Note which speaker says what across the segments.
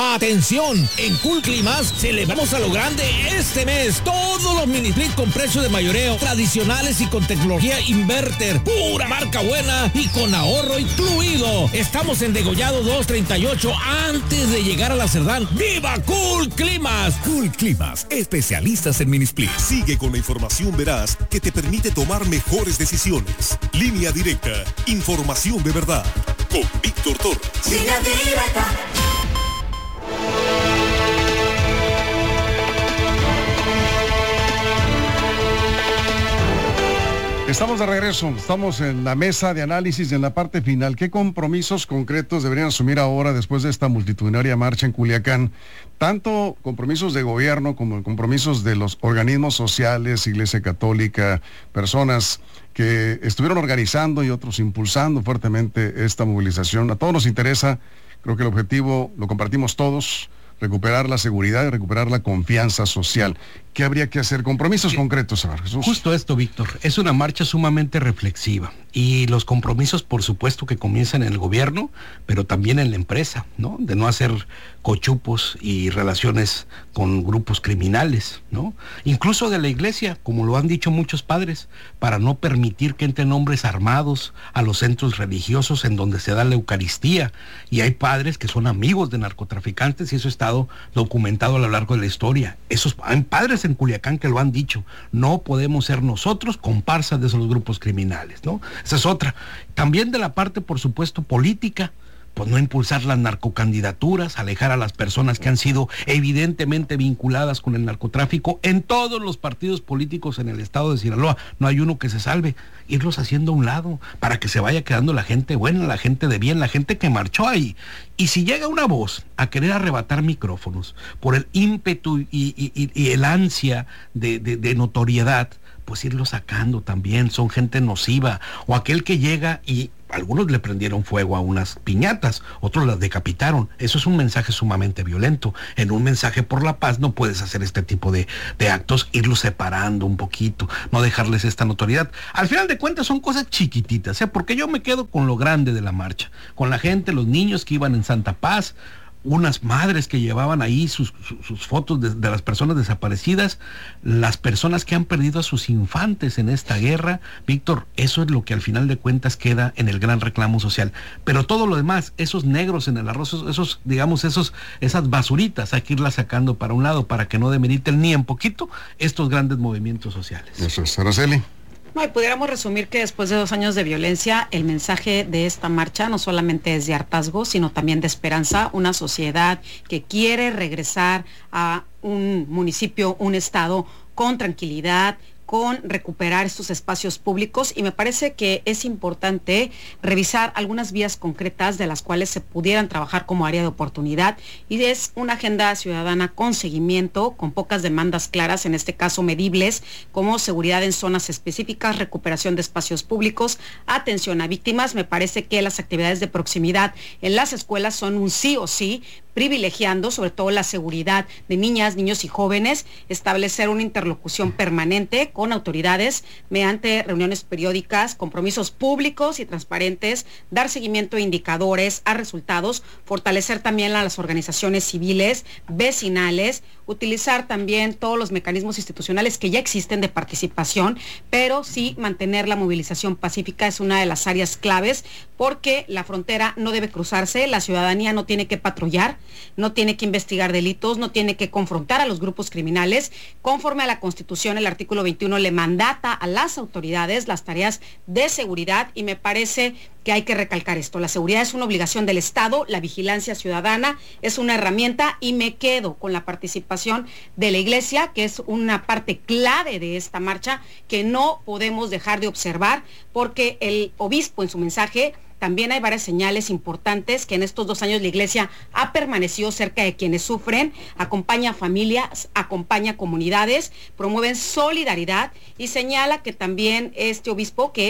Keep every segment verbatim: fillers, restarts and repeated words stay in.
Speaker 1: ¡Atención! En Cool Climas celebramos a lo grande este mes. Todos los mini split con precio de mayoreo, tradicionales y con tecnología inverter. Pura marca buena y con ahorro incluido. Estamos en Degollado dos treinta y ocho antes de llegar a la Cerdán. ¡Viva Cool Climas!
Speaker 2: Cool Climas, especialistas en mini split. Sigue con la información veraz que te permite tomar mejores decisiones. Línea Directa, información de verdad. Con Víctor Torres.
Speaker 3: Línea Directa.
Speaker 4: Estamos de regreso, estamos en la mesa de análisis en la parte final. ¿Qué compromisos concretos deberían asumir ahora después de esta multitudinaria marcha en Culiacán? Tanto compromisos de gobierno como compromisos de los organismos sociales, Iglesia Católica, personas que estuvieron organizando y otros impulsando fuertemente esta movilización. A todos nos interesa, creo que el objetivo lo compartimos todos, recuperar la seguridad y recuperar la confianza social. ¿Qué habría que hacer? Compromisos concretos, Señor Jesús.
Speaker 5: Justo esto, Víctor. Es una marcha sumamente reflexiva. Y los compromisos, por supuesto, que comienzan en el gobierno, pero también en la empresa, ¿no? De no hacer cochupos y relaciones con grupos criminales, ¿no? Incluso de la iglesia, como lo han dicho muchos padres, para no permitir que entren hombres armados a los centros religiosos en donde se da la Eucaristía. Y hay padres que son amigos de narcotraficantes y eso ha estado documentado a lo largo de la historia. Esos hay padres en Culiacán que lo han dicho. No podemos ser nosotros comparsas de esos grupos criminales, ¿no? Esa es otra. También de la parte, por supuesto, política, pues no impulsar las narcocandidaturas, alejar a las personas que han sido evidentemente vinculadas con el narcotráfico en todos los partidos políticos en el estado de Sinaloa. No hay uno que se salve. Irlos haciendo a un lado para que se vaya quedando la gente buena, la gente de bien, la gente que marchó ahí. Y si llega una voz a querer arrebatar micrófonos por el ímpetu y, y, y, y el ansia de, de, de notoriedad, pues irlo sacando también. Son gente nociva. O aquel que llega y algunos le prendieron fuego a unas piñatas, otros las decapitaron. Eso es un mensaje sumamente violento. En un mensaje por la paz no puedes hacer este tipo de, de actos, irlos separando un poquito, no dejarles esta notoriedad. Al final de cuentas son cosas chiquititas, ¿eh? Porque yo me quedo con lo grande de la marcha, con la gente, los niños que iban en Santa Paz, unas madres que llevaban ahí sus, sus, sus fotos de, de las personas desaparecidas, las personas que han perdido a sus infantes en esta guerra. Víctor, eso es lo que al final de cuentas queda en el gran reclamo social. Pero todo lo demás, esos negros en el arroz, esos, esos digamos, esos, esas basuritas, hay que irlas sacando para un lado para que no demeriten ni en poquito estos grandes movimientos sociales.
Speaker 4: Eso es, Araceli.
Speaker 6: No, y pudiéramos resumir que después de dos años de violencia, el mensaje de esta marcha no solamente es de hartazgo, sino también de esperanza, una sociedad que quiere regresar a un municipio, un estado con tranquilidad, con recuperar estos espacios públicos, y me parece que es importante revisar algunas vías concretas de las cuales se pudieran trabajar como área de oportunidad, y es una agenda ciudadana con seguimiento, con pocas demandas claras, en este caso medibles, como seguridad en zonas específicas, recuperación de espacios públicos, atención a víctimas. Me parece que las actividades de proximidad en las escuelas son un sí o sí, privilegiando sobre todo la seguridad de niñas, niños y jóvenes, establecer una interlocución permanente con autoridades mediante reuniones periódicas, compromisos públicos y transparentes, dar seguimiento a indicadores, a resultados, fortalecer también a las organizaciones civiles, vecinales, utilizar también todos los mecanismos institucionales que ya existen de participación, pero sí mantener la movilización pacífica es una de las áreas claves, porque la frontera no debe cruzarse, la ciudadanía no tiene que patrullar, no tiene que investigar delitos, no tiene que confrontar a los grupos criminales. Conforme a la Constitución, el artículo veintiuno le mandata a las autoridades las tareas de seguridad, y me parece que hay que recalcar esto. La seguridad es una obligación del Estado, la vigilancia ciudadana es una herramienta, y me quedo con la participación de la Iglesia, que es una parte clave de esta marcha que no podemos dejar de observar, porque el obispo en su mensaje también hay varias señales importantes que en estos dos años la Iglesia ha permanecido cerca de quienes sufren, acompaña a familias, acompaña a comunidades, promueven solidaridad, y señala que también este obispo que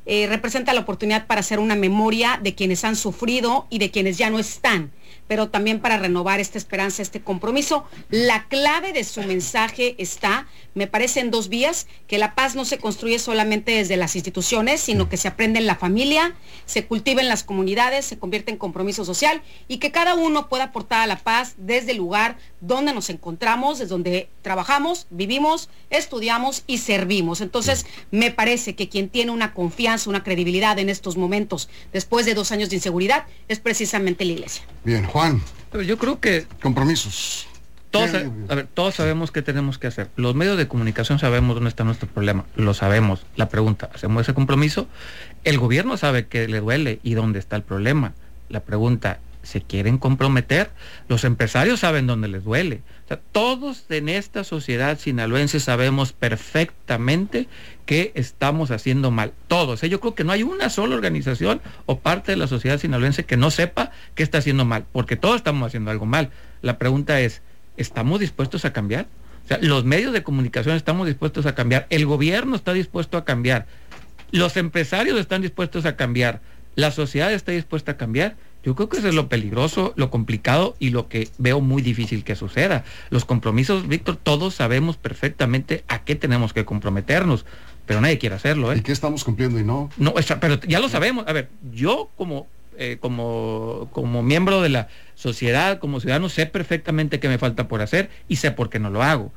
Speaker 6: eh, representa la oportunidad para hacer una memoria de quienes han sufrido y de quienes ya no están, pero también para renovar esta esperanza, este compromiso. La clave de su mensaje está, me parece, en dos vías: que la paz no se construye solamente desde las instituciones, sino que se aprende en la familia, se cultiva en las comunidades, se convierte en compromiso social, y que cada uno pueda aportar a la paz desde el lugar donde nos encontramos, desde donde trabajamos, vivimos, estudiamos y servimos. Entonces, me parece que quien tiene una confianza, una credibilidad en estos momentos, después de dos años de inseguridad, es precisamente la Iglesia.
Speaker 4: Bien, Juan.
Speaker 3: Pero yo creo que...
Speaker 4: Compromisos.
Speaker 3: Todos, a ver, todos sabemos qué tenemos que hacer. Los medios de comunicación sabemos dónde está nuestro problema. Lo sabemos. La pregunta, ¿hacemos ese compromiso? El gobierno sabe que le duele y dónde está el problema. La pregunta, ¿se quieren comprometer? Los empresarios saben dónde les duele. O sea, todos en esta sociedad sinaloense sabemos perfectamente qué estamos haciendo mal. Todos. ¿eh? Yo creo que no hay una sola organización o parte de la sociedad sinaloense que no sepa qué está haciendo mal, porque todos estamos haciendo algo mal. La pregunta es, ¿estamos dispuestos a cambiar? O sea, los medios de comunicación estamos dispuestos a cambiar, el gobierno está dispuesto a cambiar, los empresarios están dispuestos a cambiar, la sociedad está dispuesta a cambiar. Yo creo que eso es lo peligroso, lo complicado y lo que veo muy difícil que suceda. Los compromisos, Víctor, todos sabemos perfectamente a qué tenemos que comprometernos, pero nadie quiere hacerlo, ¿eh?
Speaker 4: ¿Y qué estamos cumpliendo y no?
Speaker 3: No, pero ya lo sabemos. A ver, yo como... Eh, como, como miembro de la sociedad, como ciudadano, sé perfectamente qué me falta por hacer y sé por qué no lo hago.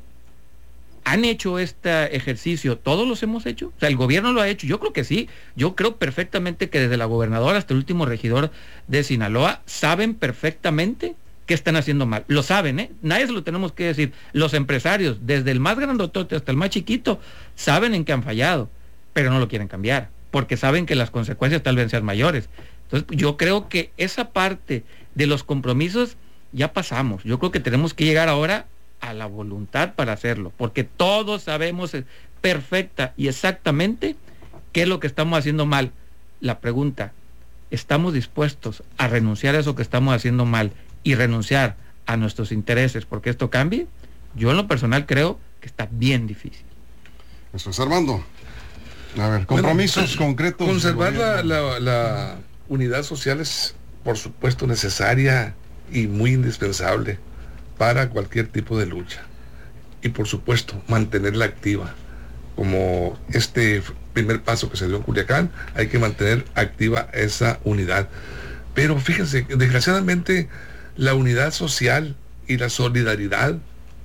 Speaker 3: ¿Han hecho este ejercicio? ¿Todos los hemos hecho? O sea, ¿el gobierno lo ha hecho? Yo creo que sí. Yo creo perfectamente que desde la gobernadora hasta el último regidor de Sinaloa saben perfectamente qué están haciendo mal. Lo saben, ¿eh? Nadie se lo tenemos que decir. Los empresarios, desde el más grandotote hasta el más chiquito, saben en qué han fallado, pero no lo quieren cambiar, porque saben que las consecuencias tal vez sean mayores. Entonces, yo creo que esa parte de los compromisos ya pasamos. Yo creo que tenemos que llegar ahora a la voluntad para hacerlo, porque todos sabemos perfecta y exactamente qué es lo que estamos haciendo mal. La pregunta, ¿estamos dispuestos a renunciar a eso que estamos haciendo mal y renunciar a nuestros intereses porque esto cambie? Yo en lo personal creo que está bien difícil.
Speaker 4: Eso es, Armando. A ver, compromisos bueno, concretos.
Speaker 7: Conservar la, la, la unidad social es, por supuesto, necesaria y muy indispensable para cualquier tipo de lucha. Y por supuesto, mantenerla activa. Como este primer paso que se dio en Culiacán, hay que mantener activa esa unidad. Pero fíjense, desgraciadamente, la unidad social y la solidaridad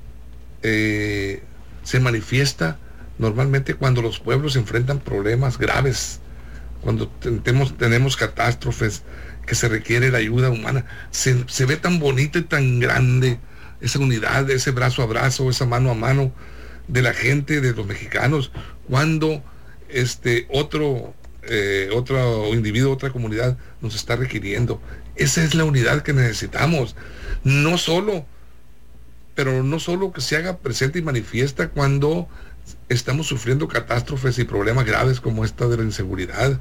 Speaker 7: eh, se manifiesta normalmente cuando los pueblos enfrentan problemas graves, cuando tenemos, tenemos catástrofes que se requiere la ayuda humana. Se, se ve tan bonita y tan grande esa unidad, ese brazo a brazo, esa mano a mano de la gente, de los mexicanos, cuando este otro, eh, otro individuo, otra comunidad nos está requiriendo. Esa es la unidad que necesitamos. No solo, pero no solo que se haga presente y manifiesta cuando estamos sufriendo catástrofes y problemas graves como esta de la inseguridad.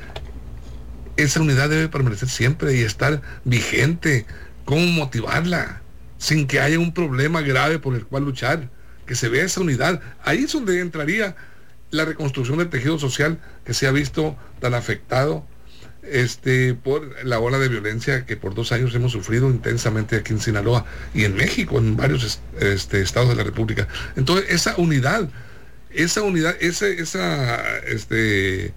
Speaker 7: Esa unidad debe permanecer siempre y estar vigente. ¿Cómo motivarla? Sin que haya un problema grave por el cual luchar. Que se vea esa unidad. Ahí es donde entraría la reconstrucción del tejido social que se ha visto tan afectado este, por la ola de violencia que por dos años hemos sufrido intensamente aquí en Sinaloa y en México, en varios este, estados de la República. Entonces, esa unidad, esa unidad, ese, esa este,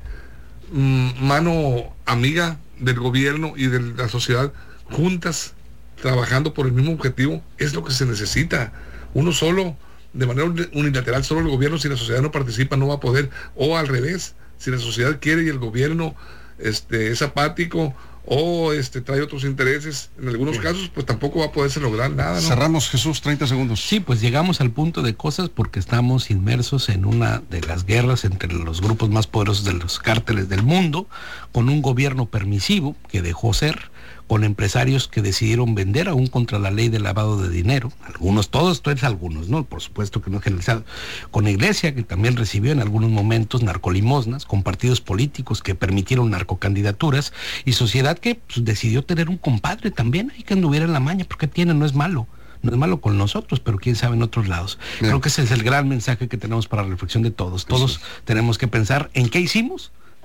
Speaker 7: mano amiga del gobierno y de la sociedad, juntas, trabajando por el mismo objetivo, es lo que se necesita. Uno solo, de manera unilateral, solo el gobierno, si la sociedad no participa, no va a poder, o al revés, si la sociedad quiere y el gobierno este, es apático o este, trae otros intereses, en algunos Bien. casos, pues tampoco va a poderse lograr nada, ¿no?
Speaker 4: Cerramos, Jesús, treinta segundos.
Speaker 5: Sí, pues llegamos al punto de cosas porque estamos inmersos en una de las guerras entre los grupos más poderosos de los cárteles del mundo, con un gobierno permisivo que dejó ser, con empresarios que decidieron vender aún contra la ley de lavado de dinero, algunos, todos, todos algunos, ¿no? Por supuesto que no generalizado, con Iglesia, que también recibió en algunos momentos narcolimosnas, con partidos políticos que permitieron narcocandidaturas, y sociedad que pues, decidió tener un compadre también, ahí que anduviera en la maña, porque tiene, no es malo. No es malo con nosotros, pero quién sabe en otros lados. Bien. Creo que ese es el gran mensaje que tenemos para la reflexión de todos. Todos Eso. tenemos que pensar en qué hicimos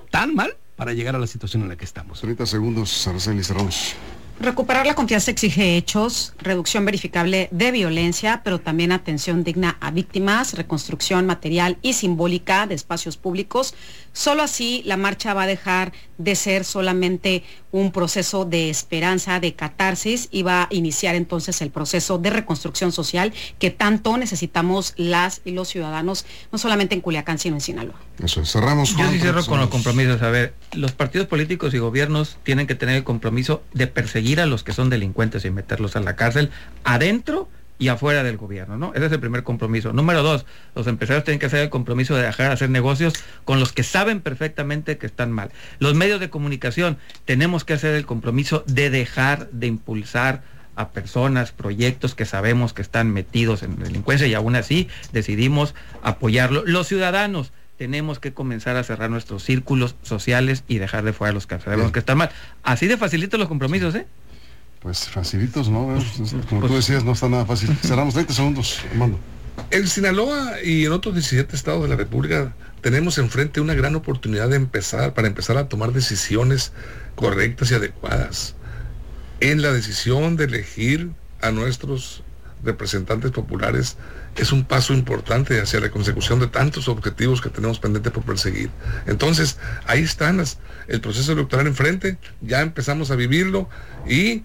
Speaker 5: tan mal para llegar a la situación en la que estamos.
Speaker 4: treinta segundos, Araceli, cerramos.
Speaker 6: Recuperar la confianza exige hechos, reducción verificable de violencia, pero también atención digna a víctimas, reconstrucción material y simbólica de espacios públicos. Solo así la marcha va a dejar de ser solamente un proceso de esperanza, de catarsis, y va a iniciar entonces el proceso de reconstrucción social que tanto necesitamos las y los ciudadanos, no solamente en Culiacán, sino en Sinaloa.
Speaker 4: Eso es. Cerramos.
Speaker 3: Yo
Speaker 4: Juan,
Speaker 3: sí cierro con los
Speaker 4: cerramos.
Speaker 3: compromisos. A ver, los partidos políticos y gobiernos tienen que tener el compromiso de perseguir a los que son delincuentes y meterlos a la cárcel, adentro y afuera del gobierno, ¿no? Ese es el primer compromiso. Número dos, los empresarios tienen que hacer el compromiso de dejar de hacer negocios con los que saben perfectamente que están mal. Los medios de comunicación tenemos que hacer el compromiso de dejar de impulsar a personas, proyectos que sabemos que están metidos en delincuencia, y aún así decidimos apoyarlo. Los ciudadanos tenemos que comenzar a cerrar nuestros círculos sociales y dejar de fuera a los que sabemos
Speaker 4: Bien.
Speaker 3: que están mal. Así de facilito los compromisos, ¿eh?
Speaker 4: Pues facilitos, ¿no? Como tú decías, no está nada fácil. Cerramos treinta segundos, Armando.
Speaker 7: En Sinaloa y en otros diecisiete estados de la República tenemos enfrente una gran oportunidad de empezar, para empezar a tomar decisiones correctas y adecuadas. En la decisión de elegir a nuestros representantes populares es un paso importante hacia la consecución de tantos objetivos que tenemos pendientes por perseguir. Entonces, ahí están las, el proceso electoral enfrente, ya empezamos a vivirlo, y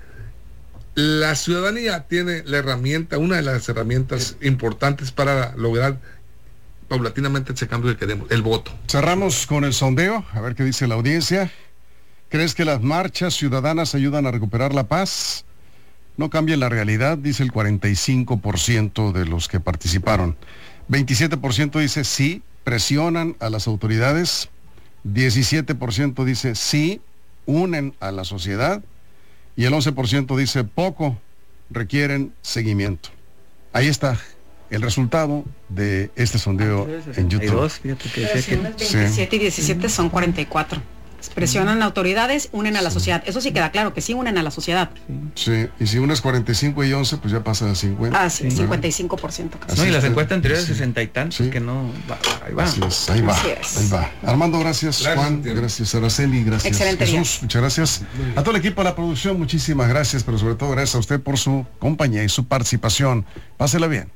Speaker 7: la ciudadanía tiene la herramienta, una de las herramientas importantes para lograr paulatinamente ese cambio que queremos, el voto.
Speaker 4: Cerramos con el sondeo, a ver qué dice la audiencia. ¿Crees que las marchas ciudadanas ayudan a recuperar la paz? No cambia la realidad, dice el cuarenta y cinco por ciento de los que participaron. veintisiete por ciento dice sí, presionan a las autoridades. diecisiete por ciento dice sí, unen a la sociedad. Y el once por ciento dice poco, requieren seguimiento. Ahí está el resultado de este sondeo en YouTube.
Speaker 3: Fíjate que decía
Speaker 6: Pero si
Speaker 3: que-
Speaker 6: uno es veintisiete y diecisiete son cuarenta y cuatro. Presionan a autoridades, unen a la sociedad. Eso sí queda claro, que sí unen a la sociedad.
Speaker 4: Sí, y si uno es cuarenta y cinco y once, pues ya pasa a cincuenta.
Speaker 6: Ah, sí, cincuenta y cinco por ciento casi.
Speaker 3: No, y las
Speaker 4: Así es,
Speaker 3: encuestas anteriores
Speaker 4: sí.
Speaker 3: sesenta y tantos,
Speaker 4: Sí.
Speaker 3: que no, va, ahí va.
Speaker 4: Así es, ahí va,
Speaker 6: Así es.
Speaker 4: ahí va. Armando, gracias.
Speaker 7: Gracias,
Speaker 4: Juan,
Speaker 7: Santiago.
Speaker 4: gracias. Araceli, gracias.
Speaker 6: Excelente día.
Speaker 4: Jesús, muchas gracias. A todo el equipo de la producción, muchísimas gracias, pero sobre todo gracias a usted por su compañía y su participación. Pásela bien.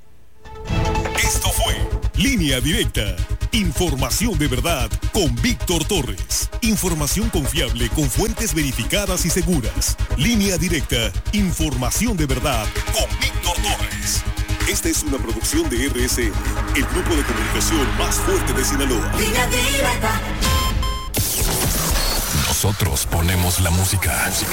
Speaker 2: Esto fue Línea Directa. Información de verdad con Víctor Torres. Información confiable con fuentes verificadas y seguras. Línea Directa. Información de verdad con Víctor Torres. Esta es una producción de R S N, el grupo de comunicación más fuerte de Sinaloa.
Speaker 8: Línea directa.
Speaker 2: Nosotros ponemos la música.